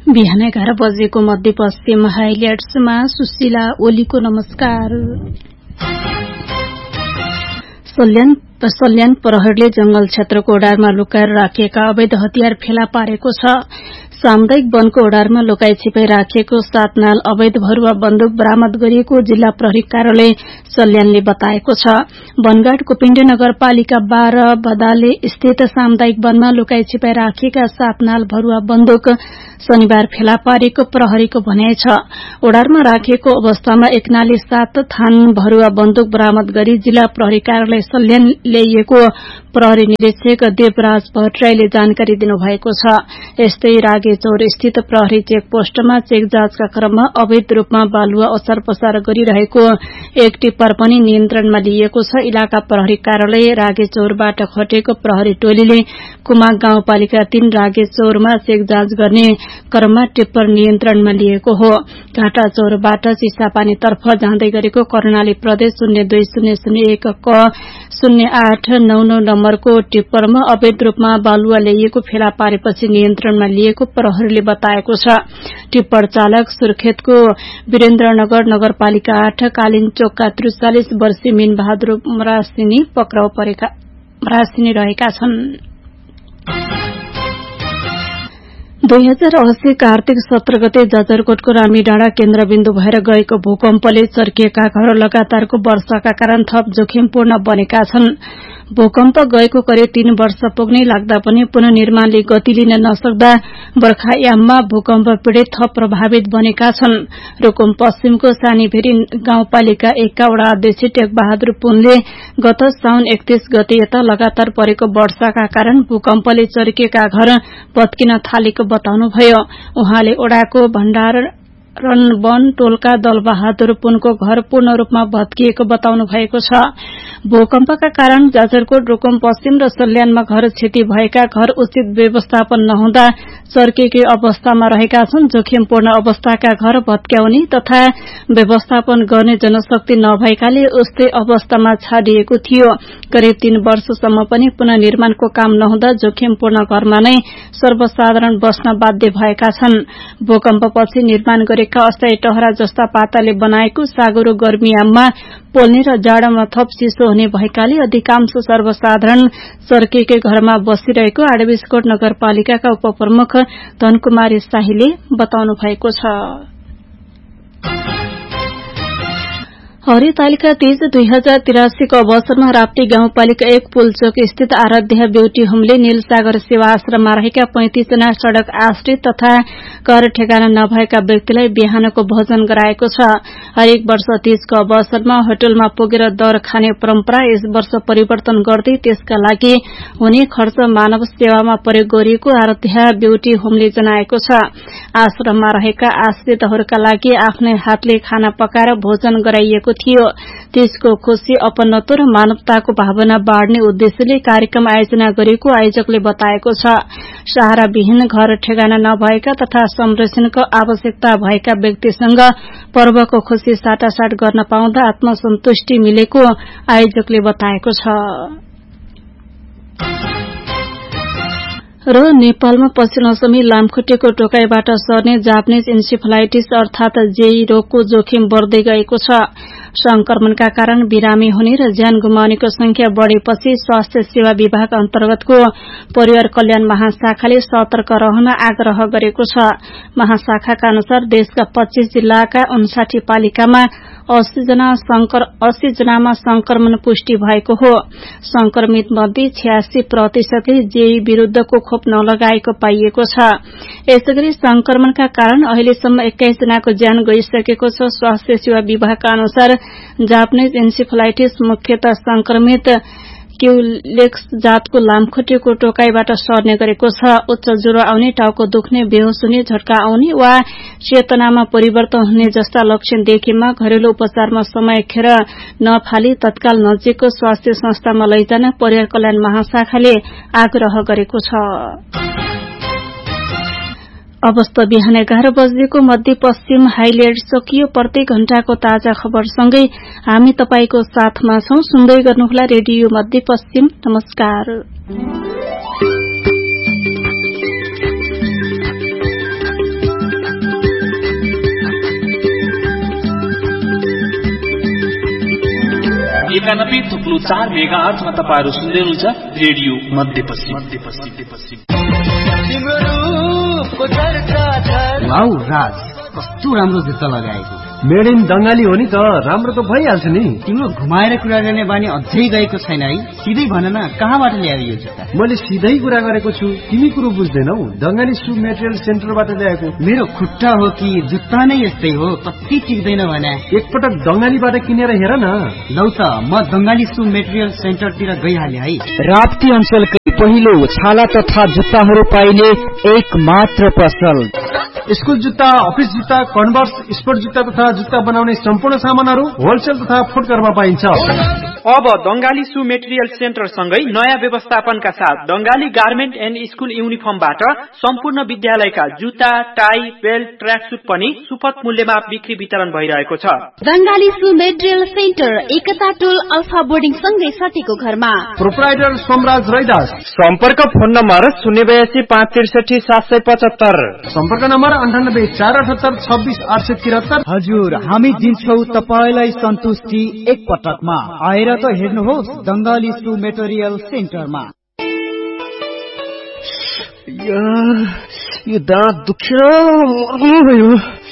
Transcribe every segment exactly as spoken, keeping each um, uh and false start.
बिहान एघार बजेको मध्यपश्चिम हाइलाइट्समा सुशीला ओलीको नमस्कार। सल्यान सल्यान प्रहरीले जंगल क्षेत्रको ओडारमा लुकाएर राखिएका अवैध हतियार फेला पारेको छ। सामुदायिक वनको ओडारमा लुकाई छिपाई राखिएको सात नाल अवैध भरुवा बन्दुक बरामद गरिएको जिल्ला प्रहरी कार्यालय सल्यानले बताएको छ। वनगाड कुपिण्ड नगरपालिका बाह्र बदाले स्थित सामुदायिक वनमा लुकाई छिपाई राखिएका सात नाल भरुवा बन्दुक शनिबार फेला पारेको प्रहरीको भनाइ छ। ओडारमा राखिएको अवस्थामा एक नाली सात थान भरुवा बन्दुक बरामद गरी जिल्ला प्रहरी कार्यालय सल्यान ल्याइएको प्रहरी निरीक्षक देवराज भट्टराईले जानकारी दिनुभएको छ। यस्तै रागेचौर स्थित प्रहरी चेक पोस्टमा चेक जाँचका क्रममा अवैध रूपमा बालुवा ओसार पसार गरिरहेको एक टिप्पर पनि नियन्त्रणमा लिएको छ। इलाका प्रहरी कार्यालय रागेचौरबाट खटेको प्रहरी टोलीले कुमाक गाउँपालिका तीन रागेचौरमा चेक जाँच गर्ने क्रममा टिप्पर नियन्त्रणमा लिएको हो। घाटाचौरबाट चिसापानीतर्फ जाँदै गरेको कर्णाली प्रदेश शून्य दुई शून्य शून्य एक क शून्य आठ नौ नौ नम्बरको टिप्परमा अवैध रूपमा बालुवा ल्याइएको फेला पारेपछि नियन्त्रणमा लिएको प्रहरीले बताएको छ। टिप्पर चालक सुर्खेतको वीरेन्द्रनगर नगरपालिका आठ कालिन्चोकका त्रिचालिस वर्षीय मीन बहादुर मरासिनी पक्राउ परेका मरासिनी रहेका छन्। दुई हजार अस्सी कार्तिक सत्र गते जाजरकोटको रामीडाँडा केन्द्रबिन्दु भएर गएको भूकम्पले चर्किएका घर लगातारको वर्षाका कारण थप जोखिमपूर्ण बनेका छन्। भूकम्प गएको करिब तीन वर्ष पुग्नै लाग्दा पनि पुनर्निर्माणले गति लिन नसक्दा बर्खायाममा भूकम्प पीड़ित थप प्रभावित बनेका छन्। रूकुम पश्चिमको सानीभेरी गाउँपालिका एकका वडा अध्यक्ष टेक बहादुर पुनले गत साउन एकतीस गते यता लगातार परेको वर्षाका कारण भूकम्पले चर्किएका घर भत्किन थालेको बताउनुभयो। उहाँले ओडाको भण्डार रणवन टोलका दलबहादुर पुनको घर पूर्ण रूपमा भत्किएको बताउनु भएको छ। भूकम्पका कारण जाजरकोट रूकुम पश्चिम र सल्यानमा घर क्षति भएका घर उचित व्यवस्थापन नहुँदा चर्किएकै अवस्थामा रहेका छन्। जोखिमपूर्ण अवस्थाका घर भत्क्याउने तथा व्यवस्थापन गर्ने जनशक्ति नभएकाले उस्तै अवस्थामा छाडिएको थियो। करिब तीन वर्षसम्म पनि पुनर्निर्माणको काम नहुँदा जोखिमपूर्ण घरमा नै सर्वसाधारण बस्न बाध्य भएका छन्। भूकम्पपछि निर्माण गरेका अस्थायी टहरा जस्ता पाताले बनाएको सागरो गर्मीयाममा पोल्ने र जाडोमा थप चिसो हुने भएकाले अधिकांश सर्वसाधारण चर्किएकै घरमा बसिरहेको आडविसकोट नगरपालिकाका उपप्रमुख धनकुमारी शाहीले बताउनु भएको छ। हरितालिका तीज दुई हजार तिरासीको अवसरमा राप्ती गाउँपालिका एक पुलचोक स्थित आराध्या ब्यूटी होमले नीलसागर सेवा आश्रममा रहेका पैंतीस जना सड़क आश्रित तथा घर ठेगाना नभएका व्यक्तिलाई बिहानको भोजन गराएको छ। हरेक वर्ष तीजको अवसरमा होटलमा पुगेर दर खाने परम्परा यस वर्ष परिवर्तन गर्दै त्यसका लागि हुने खर्च मानव सेवामा प्रयोग गरिएको आराध्या ब्यूटी होमले जनाएको छ। आश्रममा रहेका आश्रितहरूका लागि आफ्नै हातले खाना पकाएर भोजन गराइएको थियो। त्यसको खुशी अपनत्व र मानवताको भावना बाँड्ने उद्देश्यले कार्यक्रम आयोजना गरेको आयोजकले बताएको छ। सहारा विहीन घर ठेगाना नभएका तथा संरक्षणको आवश्यकता भएका व्यक्तिसँग पर्वको खुशी साटासाट गर्न पाउँदा आत्मसन्तुष्टि मिलेको आयोजकले बताएको छ। र नेपालमा पछिल्लो समय लामखुट्टेको टोकाइबाट सर्ने जापानिज इन्सेफलाइटिस अर्थात जेई रोगको जोखिम बढ़दै गएको छ। संक्रमणका कारण बिरामी हुने र ज्यान गुमाउनेको संख्या बढ़ेपछि स्वास्थ्य सेवा विभाग अन्तर्गतको परिवार कल्याण महाशाखाले सतर्क रहन आग्रह गरेको छ। महाशाखाका अनुसार देशका पच्चीस जिल्लाका उन्साठी पालिकामा अस्सी जना संकर, अस्सी जनामा संक्रमण पुष्टि भएको हो। संक्रमित मध्ये छयासी प्रतिशतले जेई विरूद्धको खोप नलगाएको पाइएको छ। यसैगरी संक्रमणका कारण अहिलेसम्म एक्काइस जनाको ज्यान गइसकेको छ। स्वास्थ्य सेवा विभागका अनुसार जापानिज इन्सेफलाइटिस मुख्यतः संक्रमित क्यूलेक्स जातको लामखुट्टेको टोकाइबाट सर्ने गरेको छ। उच्च ज्वरो आउने, टाउको दुख्ने, बेहोस हुने, झट्का आउने वा चेतनामा परिवर्तन हुने जस्ता लक्षण देखेमा घरेलु उपचारमा समय खेर नफाली तत्काल नजिकको स्वास्थ्य संस्थामा लैजान परिवार कल्याण महाशाखाले आग्रह गरेको छ। अवस्था बिहान एघार बजेको मध्यपश्चिम हाइलाइट सकियो। प्रत्येक घण्टाको ताजा खबरसँगै हामी तपाईको साथमा छौं। सुन्दै गर्नुहोला रेडियो मध्यपश्चिम। नमस्कार। एकानब्बे थुप्लो चार मेगा आठमा तपाईँहरू सुन्दै हुनुहुन्छ रेडियो मध्यपश्चिम मध्यपश्चिम। वाउ राज, कस्तो राम्रो जुत्ता लगाएको। मेड इन बंगाली हो नि त, राम्रो त भइहाल्छ नि। तिम्रो घुमाएर कुरा गर्ने बानी अझै गएको छैन है? सिधै भन न, कहाँबाट ल्यायो यो जुत्ता? मैले सिधै कुरा गरेको छु, तिमी कुरो बुझ्दैनौ। बंगाली सु मेटेरियल सेन्टरबाट ल्याएको। मेरो खुट्टा हो कि जुत्ता नै यस्तै हो, कति टिक्दैन भने। एकपटक बंगालीबाट किनेर हेर न। लौ त, म बंगाली सु मेटेरियल सेन्टरतिर गइहाले है। राप्ती अञ्चलकै पहिलो छाला तथा जुत्ताहरू पाइने एक मात्र पसल। स्कुल जुत्ता, अफिस जुत्ता, कन्भर्स, स्पोर्ट जुत्ता तथा जुत्ता बनाउने सम्पूर्ण सामानहरू होलसेल तथा फुटकरमा पाइन्छ। अब बंगाली सु मेटेरियल सेन्टर सँगै नयाँ व्यवस्थापनका साथ बंगाली गार्मेन्ट एन्ड स्कुल युनिफर्मबाट सम्पूर्ण विद्यालयका जुत्ता, टाई, बेल्ट, ट्र्याकसुट पनि सुपथ मूल्यमा बिक्री वितरण भइरहेको छ। बंगाली सु मेटेरियल सेन्टर एकता टोल अल्फा बोर्डिङ सँगै सतीको घरमा। प्रोप्राइटर सोमराज रैदास। सम्पर्क फोन नम्बर शून्य बयासी पाँच त्रिसठी सात सय पचहत्तर। सम्पर्क नम्बर अन्ठानब्बे चार अठहत्तर छब्बिस आठ सय त्रिहत्तर। हजुर, हामी दिन्छौ तपाईलाई सन्तुष्टि एक पटकमा। आएर त हेर्नुहोस् बंगाली सु मेटेरियल सेन्टरमा। यो दाँत दुखेर मर्नु भयो।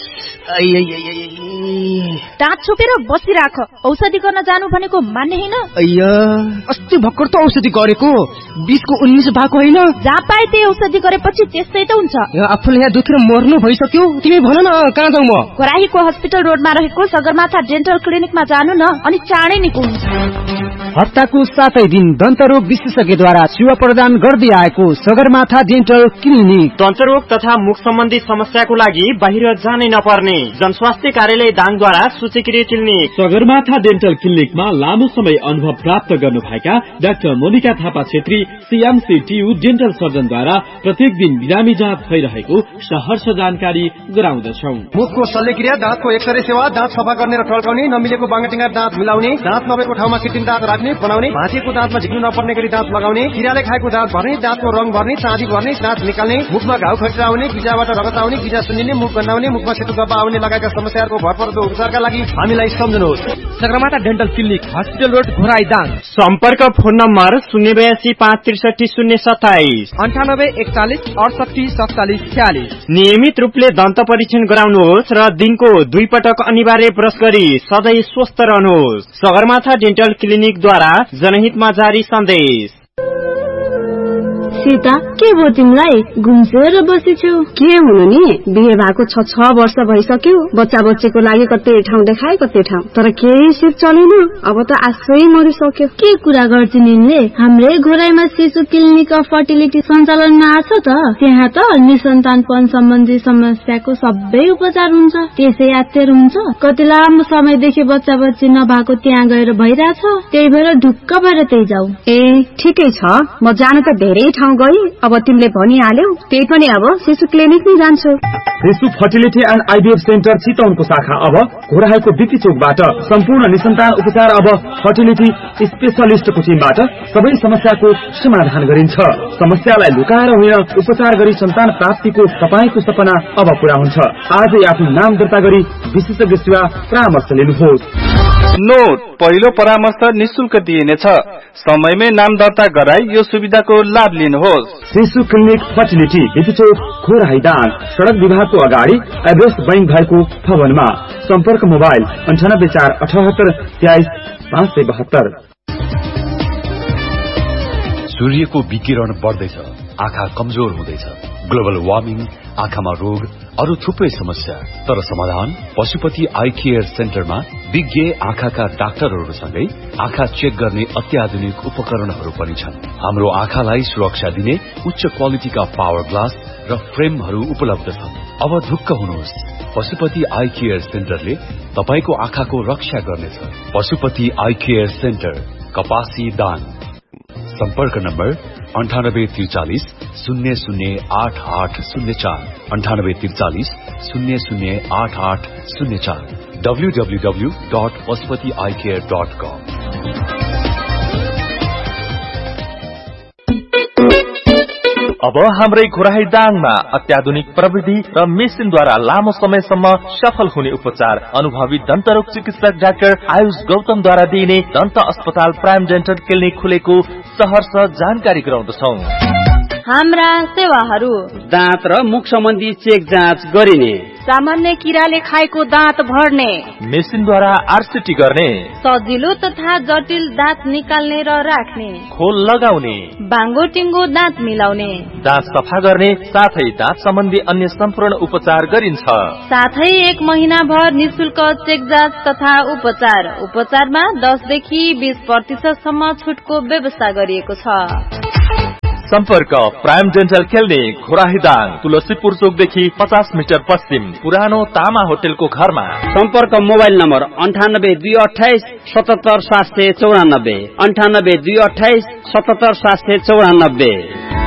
दाँत छोपेर बसिराख, औषधि गर्न जानु भनेको मान्ने होइन। अಯ್या, अस्ति भर्खर त औषधि गरेको, बिसको उन्नाइस भएको होइन। जहाँ पाए त्यही औषधि गरेपछि त्यस्तै त हुन्छ। आफूले यहाँ दुखेर मर्नु भइसक्यो, तिमी भन न कहाँ जाउँ म? कोराहीको हस्पिटल रोडमा रहेको सगरमाथा डेन्टल क्लिनिकमा जानु न, अनि चाँडै निको हुन्छ। हप्ताको सातै दिन दन्तरोग विशेषज्ञद्वारा सेवा प्रदान गर्दै आएको सगरमाथा डेन्टल क्लिनिक। दन्तरोग तथा मुख सम्बन्धी समस्याको लागि बाहिर जानै नपर्ने जनस्वास्थ्य कार्यालय दाङद्वारा सूचीकृत क्लिनिक। सगरमाथा डेन्टल क्लिनिकमा लामो समय अनुभव प्राप्त गर्नुभएका doctor Monika Thapa Chhetri CMC Tiu dental सर्जनद्वारा प्रत्येक दिन बिरामी जाँच भइरहेको सहर्ष जानकारी गराउँदछौ। मुखको शल्यक्रिया, दाँतको एक्सरे सेवा, दाँत सफा गर्ने र टल्काउने, नमिलेको बाङ्गाटिङ्गा दाँत मिलाउने, दाँत नभएको ठाउँमा कृत्रिम दाँत राख्ने बनाउने, भाँचिएको दाँतमा झिक्नु नपर्ने गरी दाँत लगाउने, किराले खाएको दाँत भर्ने, दाँतको रङ भर्ने, चाँदी भर्ने, दाँत निकाल्ने, मुखमा घाउ खटिरा आउने, गिजाबाट रगत आउने, गिजा सुन्निने, मुख गन्हाउने, मुखमा सेतो गब्बा आउने लगायतका समस्याहरूको भरपर्दो उपचारका लागि हामीलाई सम्झनुहोस्। Sagarmatha dental clinic, hospital road, Ghorahi Dang. सम्पर्क फोन नम्बर शून्य बयासी पाँच त्रिसठी शून्य सत्ताइस अन्ठानब्बे एकचालिस अडसठी सत्तालिस छ्यालिस। नियमित रूपले दन्त परीक्षण गराउनुहोस् र दिनको दुई पटक अनिवार्य ब्रश गरी सधैँ स्वस्थ रहनुहोस्। सगरमाथा डेन्टल क्लिनिकद्वारा जनहितमा जारी सन्देश। सीता, के भयो तिमीलाई? घुम्सेर बसेछौ? के हुनु नि, बिहे भएको छ छ वर्ष भइसक्यो, बच्चा बच्चीको लागि कतै ठाउँ देखाए कतै ठाउँ, तर केही सिप चलेन। अब त आशै मरिसक्यो। के कुरा गर्छ निले? हाम्रै घोराईमा शिशु क्लिनिक अफ फर्टिलिटी सञ्चालनमा आछ त। त्यहाँ त निसन्तानपन सम्बन्धी समस्याको सबै उपचार हुन्छ। त्यसै यात्तेर हुन्छ। कति लामो समयदेखि बच्चा बच्ची नभएको त्यहाँ गएर भइरहेछ, त्यही भएर ढुक्क भएर त्यही जाऊ। ए ठिकै छ, म जानु त धेरै ठाउँ गई, अब तिमीले भनिहाल्यौ, त्यही पनि अब शिशु क्लिनिक नै जान्छु। शिशु फर्टिलिटी एन्ड आइभीएफ सेन्टर चितवनको शाखा अब घोराईको बिपी चोकबाट सम्पूर्ण निसन्तान उपचार अब फर्टिलिटी स्पेशलिस्टको टिमबाट सबै समस्याको समाधान गरिन्छ। समस्यालाई लुकाएर होइन, उपचार गरी सन्तान प्राप्तिको तपाईको सपना अब पूरा हुन्छ। आजै आफ्नो नाम दर्ता गरी विशेषज्ञ सेवा परामर्श लिनुहोस्। नोट, पहिलो परामर्श निशुल्क दिइनेछ। समयमै नाम दर्ता गराई यो सुविधाको लाभ लिनुहोस्। शिशु क्लिनिक फर्टिलिटी, बिपी चोक, घोराई दाङ, सड़क विभागको अगाडि एभरेस्ट बैंक भएको भवनमा। सम्पर्क मोबाइल अन्ठानब्बे चार अठहत्तर तेइस पाँच सय बहत्तर। सूर्यको विकिरण बढ्दैछ, आँखा कमजोर हुँदैछ। ग्लोबल वार्मिङ, आँखामा रोग, अरू थुप्रै समस्या। तर समाधान पशुपति आई केयर सेन्टरमा विज्ञ आँखाका डाक्टरहरूसँगै आँखा चेक गर्ने अत्याधुनिक उपकरणहरू पनि छन्। हाम्रो आँखालाई सुरक्षा दिने उच्च क्वालिटीका पावर ग्लास र फ्रेमहरू उपलब्ध छन्। अब ढुक्क हुनुहोस्, पशुपति आई केयर सेन्टरले तपाईको आँखाको रक्षा गर्नेछ। पशुपति आई केयर सेन्टर, कपासी दाङ। सम्पर्क नम्बर अन्ठानब्बे त्रिचालिस शून्य शून्य आठ आठ शून्य चार अन्ठानब्बे त्रिचालिस शून्य शून्य आठ आठ शून्य चार W W W dot Pashupati I care dot कम। अब हाम्रै घोराही दाङमा अत्याधुनिक प्रविधि र मेसिनद्वारा लामो समयसम्म सफल हुने उपचार अनुभवी दन्तरोग चिकित्सक डाक्टर आयुष गौतमद्वारा दिइने दन्त अस्पताल प्राइम डेन्टल क्लिनिक खुलेको सहर्ष जानकारी गराउँदछौ। हाम्रा सेवाहरू दाँत र मुख सम्बन्धी चेक जाँच गरिने, सामान्य किराले खाएको दाँत भर्ने, मेसिनद्वारा आरसीटी गर्ने, सजिलो तथा जटिल दाँत निकाल्ने र राख्ने, खोल लगाउने, बाङ्गो टिङ्गो दाँत मिलाउने, दाँत सफा गर्ने साथै दाँत सम्बन्धी अन्य सम्पूर्ण उपचार गरिन्छ। साथै एक महिना भर निशुल्क चेक जाँच तथा उपचार। उपचारमा दस देखि बीस प्रतिशत सम्म छुटको व्यवस्था गरिएको छ। सम्पर्क प्राइम डेन्टल क्लिनिक घोराहीदाङ, तुलसीपुर चोकदेखि पचास मिटर पश्चिम, पुरानो तामा होटेलको घरमा। सम्पर्क मोबाइल नम्बर अन्ठानब्बे दुई अठाइस सतहत्तर सात सय चौरानब्बे अन्ठानब्बे दुई अठाइस सतहत्तर सात सय चौरानब्बे।